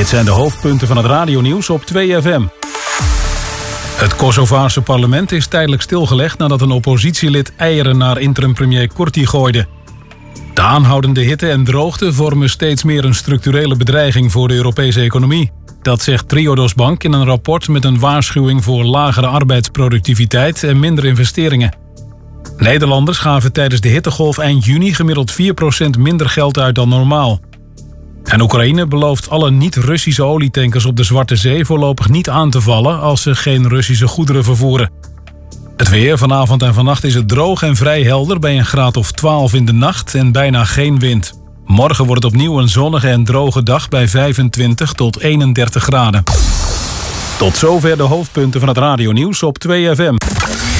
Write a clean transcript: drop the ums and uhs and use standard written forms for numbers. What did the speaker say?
Dit zijn de hoofdpunten van het radionieuws op 2FM. Het Kosovaarse parlement is tijdelijk stilgelegd nadat een oppositielid eieren naar interim-premier Kurti gooide. De aanhoudende hitte en droogte vormen steeds meer een structurele bedreiging voor de Europese economie. Dat zegt Triodos Bank in een rapport met een waarschuwing voor lagere arbeidsproductiviteit en minder investeringen. Nederlanders gaven tijdens de hittegolf eind juni gemiddeld 4% minder geld uit dan normaal. En Oekraïne belooft alle niet-Russische olietankers op de Zwarte Zee voorlopig niet aan te vallen als ze geen Russische goederen vervoeren. Het weer, vanavond en vannacht is het droog en vrij helder bij een graad of 12 in de nacht en bijna geen wind. Morgen wordt het opnieuw een zonnige en droge dag bij 25 tot 31 graden. Tot zover de hoofdpunten van het radionieuws op 2FM.